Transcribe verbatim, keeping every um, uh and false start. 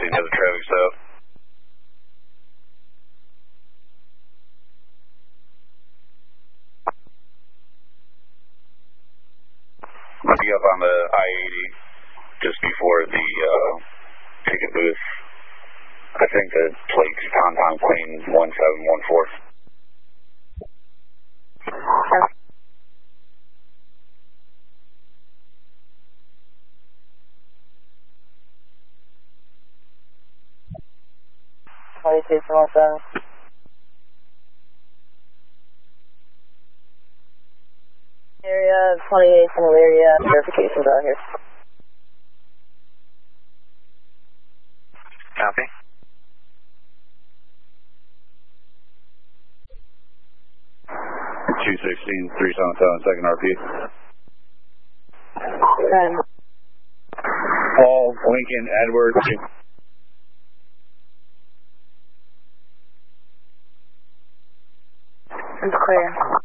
Green has a traffic stop. I'll be up on the I eighty just before the uh, ticket booth. I think the plate's Tom Tom Queen one seven one four. twenty-two seven seven. Area twenty-eight from area verifications out here. Copy. two sixteen, three seven seven, second R P. Um, Paul, Lincoln, Edward. It's clear.